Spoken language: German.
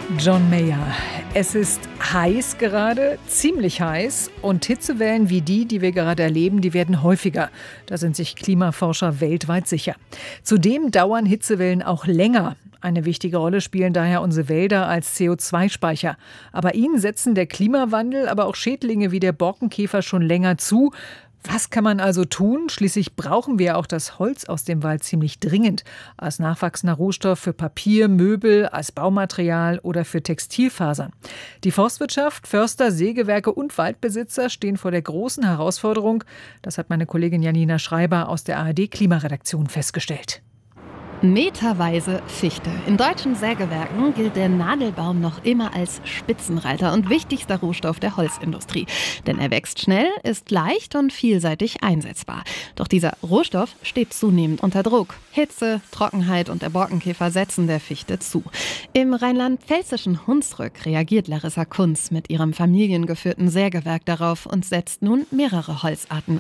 John Mayer. Es ist heiß gerade, ziemlich heiß, und Hitzewellen wie die wir gerade erleben, die werden häufiger. Da sind sich Klimaforscher weltweit sicher. Zudem dauern Hitzewellen auch länger. Eine wichtige Rolle spielen daher unsere Wälder als CO2-Speicher. Aber ihnen setzen der Klimawandel, aber auch Schädlinge wie der Borkenkäfer schon länger zu. Was kann man also tun? Schließlich brauchen wir auch das Holz aus dem Wald ziemlich dringend. Als nachwachsender Rohstoff für Papier, Möbel, als Baumaterial oder für Textilfasern. Die Forstwirtschaft, Förster, Sägewerke und Waldbesitzer stehen vor der großen Herausforderung. Das hat meine Kollegin Janina Schreiber aus der ARD-Klimaredaktion festgestellt. Meterweise Fichte. In deutschen Sägewerken gilt der Nadelbaum noch immer als Spitzenreiter und wichtigster Rohstoff der Holzindustrie. Denn er wächst schnell, ist leicht und vielseitig einsetzbar. Doch dieser Rohstoff steht zunehmend unter Druck. Hitze, Trockenheit und der Borkenkäfer setzen der Fichte zu. Im rheinland-pfälzischen Hunsrück reagiert Larissa Kunz mit ihrem familiengeführten Sägewerk darauf und setzt nun mehrere Holzarten